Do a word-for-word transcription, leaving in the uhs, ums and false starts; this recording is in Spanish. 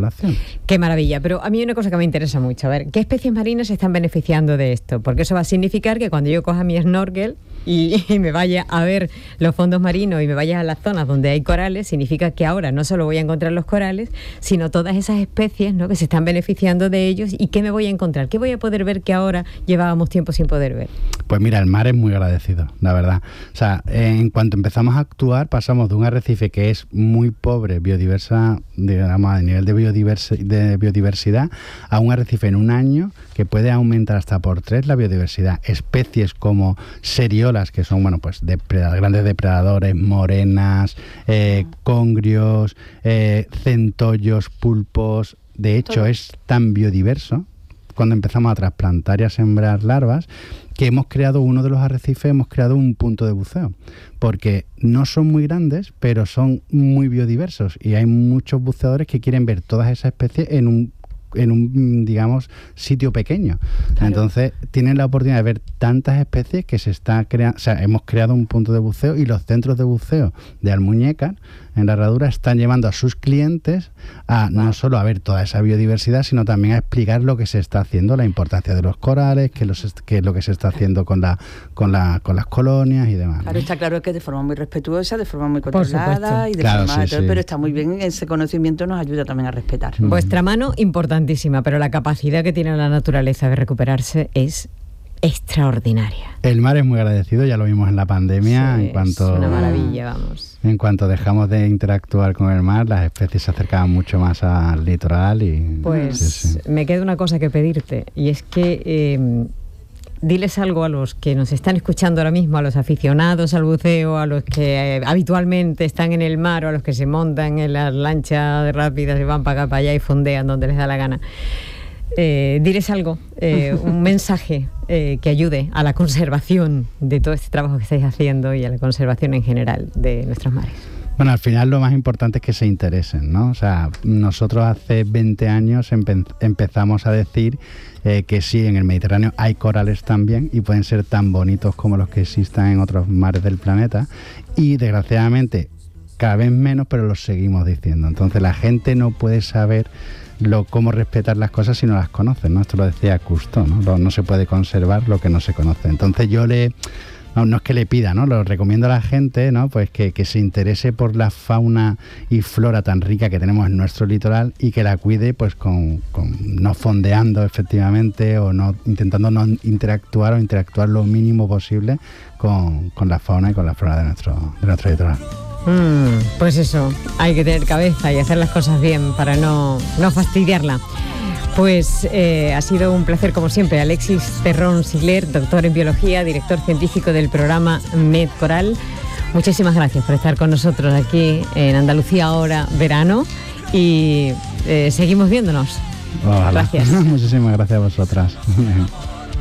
poblaciones. Qué maravilla, pero a mí hay una cosa que me interesa mucho, a ver, ¿qué especies marinas se están beneficiando de esto? Porque eso va a significar que cuando yo coja mi snorkel y, y me vaya a ver los fondos marinos y me vaya a las zonas donde hay corales, significa que ahora no solo voy a encontrar los corales, sino todas esas especies, ¿no?, que se están beneficiando de ellos. ¿Y qué me voy a encontrar? ¿Qué voy a poder ver que ahora llevábamos tiempo sin poder ver? Pues mira, el mar es muy agradecido, la verdad. O sea, en cuanto empezamos a actuar, pasamos de un arrecife que es muy pobre, biodiversa, digamos, a nivel de, biodiversi- de biodiversidad, a un arrecife en un año que puede aumentar hasta por tres la biodiversidad. Especies como seriolas, que son, bueno, pues depredadores, grandes depredadores, morenas, eh, congrios, eh, centollos, pulpos. De hecho, todo es tan biodiverso cuando empezamos a trasplantar y a sembrar larvas, que hemos creado uno de los arrecifes, hemos creado un punto de buceo, porque no son muy grandes, pero son muy biodiversos, y hay muchos buceadores que quieren ver todas esas especies en un en un, digamos, sitio pequeño. Claro. Entonces tienen la oportunidad de ver tantas especies que se está creando, o sea, hemos creado un punto de buceo, y los centros de buceo de Almuñécar, en la Herradura, están llevando a sus clientes a wow. no solo a ver toda esa biodiversidad, sino también a explicar lo que se está haciendo, la importancia de los corales, qué es lo que se está haciendo con la con la con las colonias y demás. Claro, está claro que de forma muy respetuosa, de forma muy controlada, y de claro, forma sí, todo, sí. pero está muy bien, ese conocimiento nos ayuda también a respetar. Vuestra mano importantísima, pero la capacidad que tiene la naturaleza de recuperarse es extraordinaria. El mar es muy agradecido, ya lo vimos en la pandemia. Sí, en cuanto es una maravilla, vamos. En cuanto dejamos de interactuar con el mar, las especies se acercaban mucho más al litoral y... Pues sí, sí. Me queda una cosa que pedirte, y es que eh, diles algo a los que nos están escuchando ahora mismo, a los aficionados al buceo, a los que eh, habitualmente están en el mar, o a los que se montan en las lanchas rápidas y van para acá, para allá y fondean donde les da la gana. Eh, diles algo, eh, un mensaje eh, que ayude a la conservación de todo este trabajo que estáis haciendo y a la conservación en general de nuestros mares. Bueno, al final lo más importante es que se interesen, ¿no? O sea, nosotros hace veinte años empe- empezamos a decir eh, que sí, en el Mediterráneo hay corales también, y pueden ser tan bonitos como los que existan en otros mares del planeta, y desgraciadamente cada vez menos, pero los seguimos diciendo. Entonces la gente no puede saber lo cómo respetar las cosas si no las conocen, ¿no? Esto lo decía Cousteau, ¿no? Lo, no se puede conservar lo que no se conoce. Entonces yo le... No, no es que le pida, ¿no? Lo recomiendo a la gente, ¿no? Pues que, que se interese por la fauna y flora tan rica que tenemos en nuestro litoral, y que la cuide, pues con, con no fondeando efectivamente, o no intentando no interactuar o interactuar lo mínimo posible con, con la fauna y con la flora de nuestro, de nuestro litoral. Mm, pues eso, hay que tener cabeza y hacer las cosas bien para no, no fastidiarla. Pues eh, ha sido un placer como siempre. Alexis Terrón Sigler, doctor en biología, director científico del programa MedCoral. Muchísimas gracias por estar con nosotros aquí en Andalucía Ahora Verano, y eh, seguimos viéndonos. Ojalá. Gracias. Muchísimas gracias a vosotras.